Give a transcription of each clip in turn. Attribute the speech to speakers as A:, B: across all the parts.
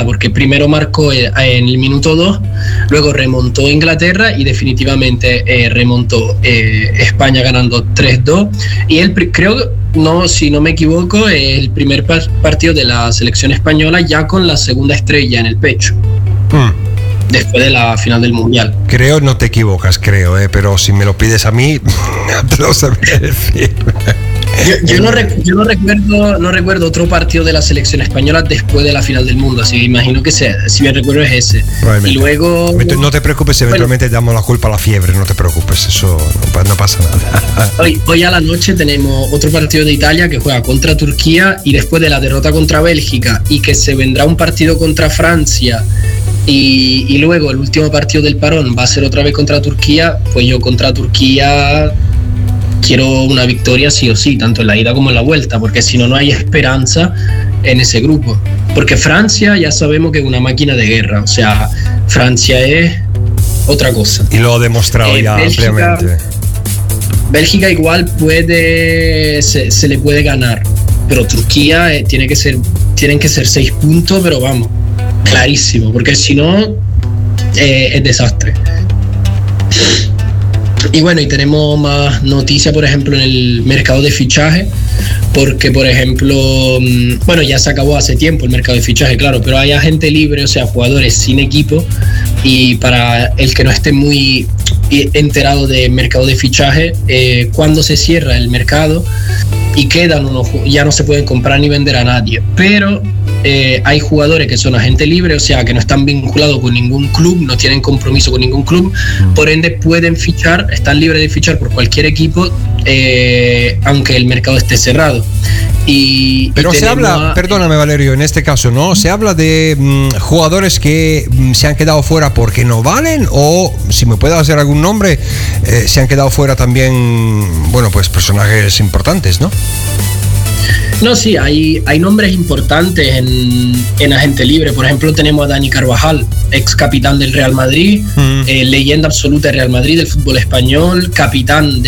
A: pasada, porque primero marcó en el minuto 2, luego remontó Inglaterra y definitivamente remontó España ganando 3-2. Y él creo, no, si no me equivoco, es el primer partido de la selección española ya con la segunda estrella en el pecho. Después de la final del Mundial.
B: Creo, no te equivocas, creo, pero si me lo pides a mí, te lo sabría decir.
A: Yo no recuerdo otro partido de la selección española después de la final del mundo, así que imagino que sea, si me recuerdo es ese. Y luego...
B: No te preocupes, eventualmente damos la culpa a la fiebre, no te preocupes, eso no pasa nada.
A: Hoy a la noche tenemos otro partido de Italia que juega contra Turquía, y después de la derrota contra Bélgica y que se vendrá un partido contra Francia y luego el último partido del parón va a ser otra vez contra Turquía, pues yo contra Turquía quiero una victoria sí o sí, tanto en la ida como en la vuelta, porque si no, no hay esperanza en ese grupo. Porque Francia ya sabemos que es una máquina de guerra, o sea, Francia es otra cosa.
B: Y lo ha demostrado ya ampliamente.
A: Bélgica igual se le puede ganar, pero Turquía tienen que ser 6 puntos, pero vamos, clarísimo, porque si no es desastre. Y bueno, y tenemos más noticias, por ejemplo, en el mercado de fichaje, porque, por ejemplo, bueno, ya se acabó hace tiempo el mercado de fichaje, claro, pero hay agente libre, o sea, jugadores sin equipo, y para el que no esté muy enterado de mercado de fichaje, cuando se cierra el mercado y quedan unos, ya no se pueden comprar ni vender a nadie, pero hay jugadores que son agente libre, o sea, que no están vinculados con ningún club, no tienen compromiso con ningún club, por ende pueden fichar, están libres de fichar por cualquier equipo, aunque el mercado esté cerrado.
B: Pero se habla, perdóname Valerio, en este caso, ¿no? ¿Se habla de jugadores que se han quedado fuera porque no valen? O, si me puedes hacer algún nombre, se han quedado fuera también, bueno, pues personajes importantes, ¿no?
A: No, sí, hay nombres importantes en agente libre. Por ejemplo, tenemos a Dani Carvajal, ex capitán del Real Madrid, leyenda absoluta del Real Madrid, del fútbol español, capitán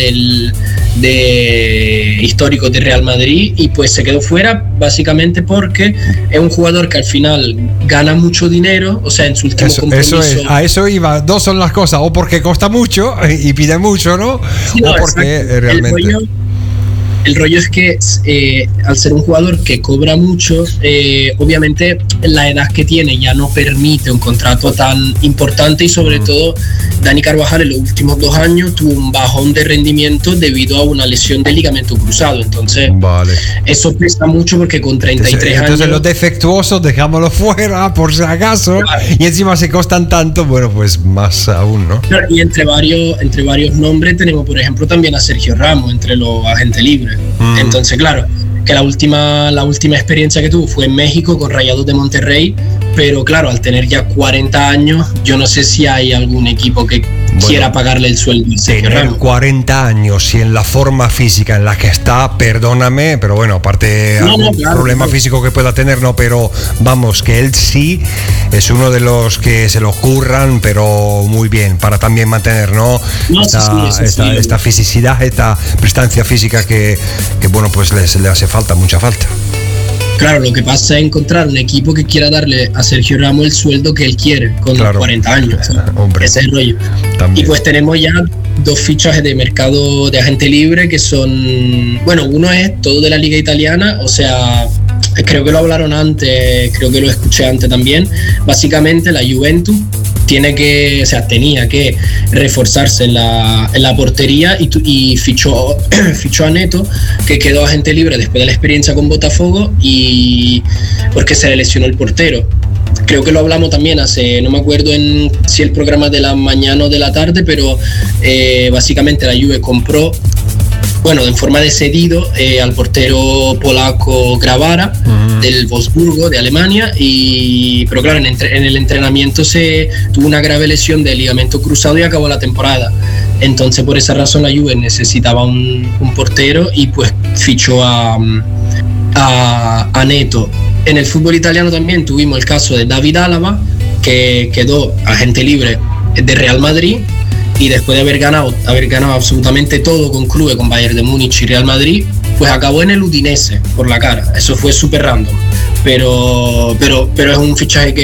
A: histórico del Real Madrid, y pues se quedó fuera básicamente porque es un jugador que al final gana mucho dinero, o sea, en su último compromiso...
B: A eso iba, dos son las cosas, o porque cuesta mucho y pide mucho, ¿no? Sí, no, o porque exacto. Realmente...
A: El rollo es que al ser un jugador que cobra mucho, obviamente la edad que tiene ya no permite un contrato tan importante, y sobre todo Dani Carvajal en los últimos 2 años tuvo un bajón de rendimiento debido a una lesión de ligamento cruzado. Entonces eso pesa mucho, porque con 33 años...
B: Entonces los defectuosos dejámoslos fuera por si acaso, claro. Y encima se costan tanto, bueno, pues más aún, ¿no?
A: Y entre varios nombres tenemos, por ejemplo, también a Sergio Ramos entre los agentes libres. Entonces, claro, que la última experiencia que tuvo fue en México con Rayados de Monterrey, pero claro, al tener ya 40 años, yo no sé si hay algún equipo que quiera pagarle el sueldo.
B: Tener 40 años y en la forma física en la que está, perdóname, pero bueno, aparte problema físico que pueda tener, no, pero vamos, que él sí es uno de los que se lo curran, pero muy bien, para también mantener, ¿no? Esta fisicidad, esta prestancia física que bueno, pues le hace falta, mucha falta.
A: Claro, lo que pasa es encontrar un equipo que quiera darle a Sergio Ramos el sueldo que él quiere con 40 años. Hombre, ese es el rollo. También. Y pues tenemos ya 2 fichajes de mercado de agente libre que son... Bueno, uno es todo de la liga italiana, o sea, creo que lo hablaron antes, creo que lo escuché antes también. Básicamente la Juventus tenía que reforzarse en la portería y fichó a Neto, que quedó agente libre después de la experiencia con Botafogo, y porque se le lesionó el portero. Creo que lo hablamos también hace, no me acuerdo si el programa de la mañana o de la tarde, pero básicamente la Juve compró, bueno, en forma de cedido, al portero polaco Gravara, del Wolfsburgo de Alemania, pero claro, en el entrenamiento tuvo una grave lesión de ligamento cruzado y acabó la temporada. Entonces, por esa razón, la Juve necesitaba un portero y pues fichó a Neto. En el fútbol italiano también tuvimos el caso de David Alaba, que quedó agente libre de Real Madrid, y después de haber ganado absolutamente todo con clubes, con Bayern de Múnich y Real Madrid, pues acabó en el Udinese por la cara. Eso fue súper random, pero es un fichaje que